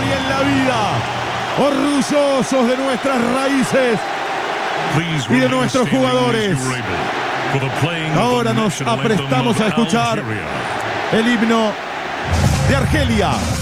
fútbol y en la vida. Orgullosos de nuestras raíces y de nuestros jugadores. Ahora nos aprestamos a escuchar el himno de Argelia.